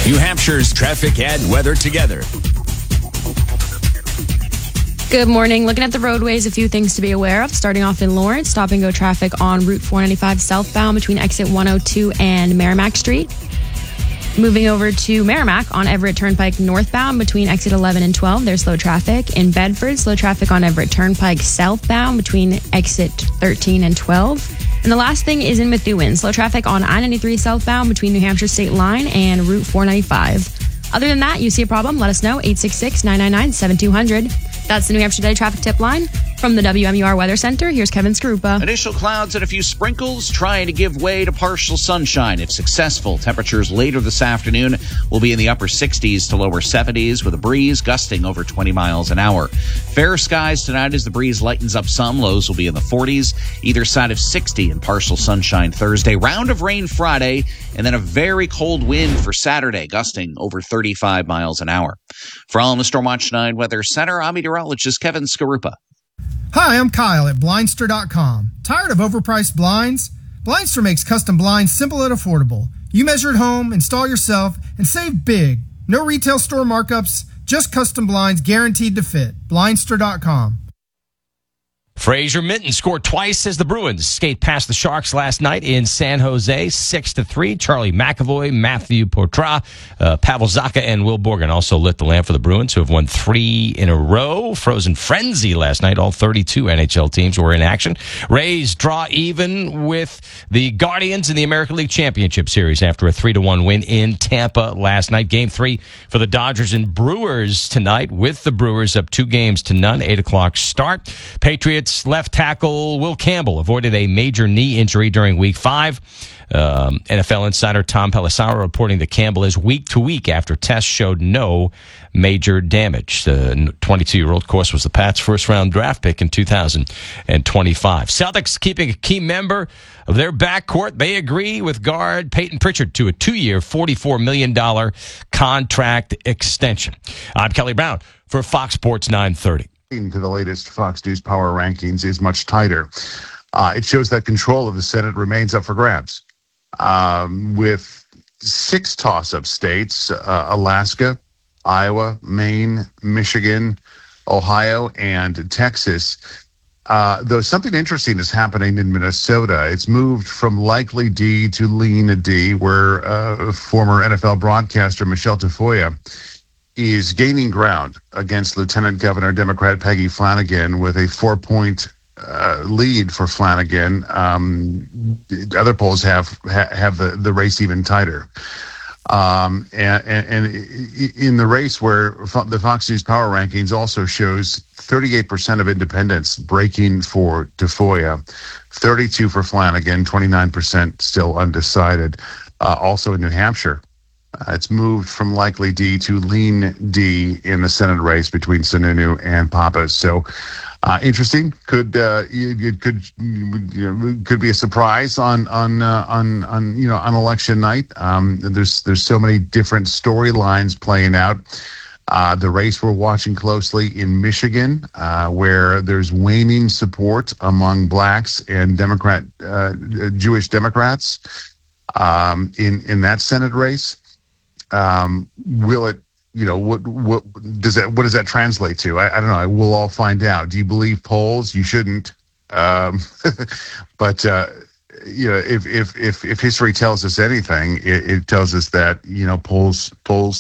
New Hampshire's traffic and weather together. Good morning. Looking at the roadways, a few things to be aware of. Starting off in Lawrence, stop and go traffic on Route 495 southbound between exit 102 and Merrimack Street. Moving over to Merrimack on Everett Turnpike northbound between exit 11 and 12, there's slow traffic. In Bedford, slow traffic on Everett Turnpike southbound between exit 13 and 12. And the last thing is in Methuen, slow traffic on I-93 southbound between New Hampshire State Line and Route 495. Other than that, you see a problem, let us know, 866-999-7200. That's the New Hampshire Today traffic tip line. From the WMUR Weather Center, here's Kevin Skarupa. Initial clouds and a few sprinkles trying to give way to partial sunshine. If successful, temperatures later this afternoon will be in the upper 60s to lower 70s with a breeze gusting over 20 miles an hour. Fair skies tonight as the breeze lightens up some. Lows will be in the 40s, either side of 60 and partial sunshine Thursday. Round of rain Friday, and then a very cold wind for Saturday, gusting over 35 miles an hour. For all in the Stormwatch 9 Weather Center, I'm meteorologist Kevin Skarupa. Hi, I'm Kyle at Blindster.com. Tired of overpriced blinds? Blindster makes custom blinds simple and affordable. You measure at home, install yourself, and save big. No retail store markups, just custom blinds guaranteed to fit. Blindster.com. Fraser Minton scored twice as the Bruins skate past the Sharks last night in San Jose, 6-3. Charlie McAvoy, Matthew Poitras, Pavel Zacha, and Will Borgen also lit the lamp for the Bruins, who have won 3 in a row. Frozen frenzy last night. All 32 NHL teams were in action. Rays draw even with the Guardians in the American League Championship Series after a 3-1 win in Tampa last night. Game 3 for the Dodgers and Brewers tonight, with the Brewers up 2-0, 8 o'clock start. Patriots left tackle Will Campbell avoided a major knee injury during Week 5. NFL insider Tom Pelissero reporting that Campbell is week to week after tests showed no major damage. The 22-year-old, of course, was the Pats' first-round draft pick in 2025. Celtics keeping a key member of their backcourt. They agree with guard Peyton Pritchard to a 2-year, $44 million contract extension. I'm Kelly Brown for Fox Sports 930. To the latest Fox News Power Rankings is much tighter. It shows that control of the Senate remains up for grabs. With 6 toss-up states, Alaska, Iowa, Maine, Michigan, Ohio, and Texas. Though something interesting is happening in Minnesota. It's moved from likely D to lean D, where former NFL broadcaster Michelle Tafoya is gaining ground against Lieutenant Governor Democrat Peggy Flanagan with a 4-point lead for Flanagan. Other polls have the race even tighter. And in the race where the Fox News Power Rankings also shows 38% of independents breaking for Tafoya, 32 for Flanagan, 29% still undecided. Also in New Hampshire, it's moved from likely D to lean D in the Senate race between Sununu and Pappas. So interesting. Could be a surprise on election night. There's so many different storylines playing out. The race we're watching closely in Michigan, where there's waning support among blacks and Jewish Democrats in that Senate race. Will it, what does that translate to? I don't know. We'll all find out. Do you believe polls? You shouldn't. But if history tells us anything, it tells us that, polls